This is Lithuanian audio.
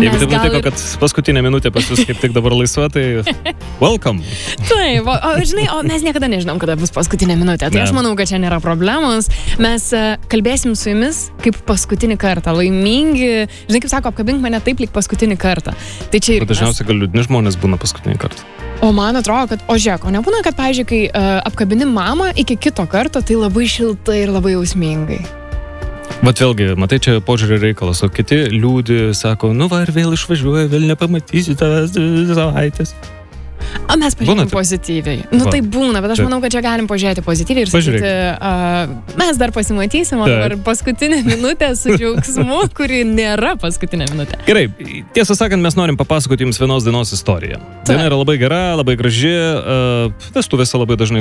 Jeigu taip nutiko, kad paskutinė minutė pas jūs kaip tik dabar laisva, tai welcome. Taip, žinai, mes niekada nežinom, kada bus paskutinė minutė. Tai aš manau, kad čia nėra problemos. Mes kalbėsim su jumis kaip paskutinį kartą. Laimingi, žinai, kaip sako, apkabink mane taip, lyg paskutinį kartą. Tai čia ir dažniausiai gal liūdni žmonės būna paskutinį kartą. O man atrodo, kad, žiūrėk, o nebūna, kad, pavyzdžiui, kai apkabini mamą iki kito karto, tai labai šiltai ir labai jausmingai. Bet vėlgi, matai, čia požiūrį reikalas, o kiti liūdi, sako, nu va ir vėl išvažiuoja, vėl nepamatysi tavęs 2 savaitės. O mes pažiūrėjom pozityviai. Nu tai būna, bet aš manau, kad čia galim pažiūrėti pozityviai ir sakyti, mes dar pasimatysim, o dabar paskutinė minutė su džiaugsmu, kuri nėra paskutinė minutė. Gerai, tiesą sakant, mes norim papasakoti jums vienos dainos istoriją. Daina yra labai gera, labai graži, vestuvėse labai dažnai